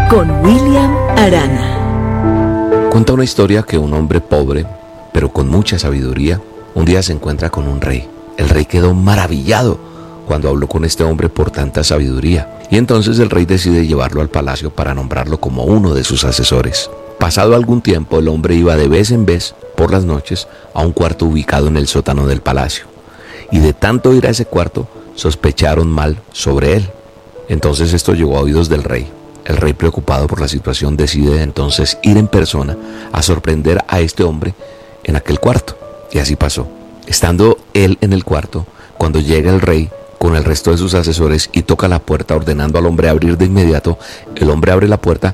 con William Arana. Cuenta una historia que un hombre pobre, pero con mucha sabiduría, un día se encuentra con un rey. El rey quedó maravillado cuando habló con este hombre por tanta sabiduría, y entonces el rey decide llevarlo al palacio para nombrarlo como uno de sus asesores. Pasado algún tiempo, el hombre iba de vez en vez, por las noches, a un cuarto ubicado en el sótano del palacio, y de tanto ir a ese cuarto, sospecharon mal sobre él. Entonces esto llegó a oídos del rey. El rey, preocupado por la situación, decide entonces ir en persona a sorprender a este hombre en aquel cuarto. Y así pasó. Estando él en el cuarto, cuando llega el rey con el resto de sus asesores y toca la puerta ordenando al hombre abrir de inmediato, el hombre abre la puerta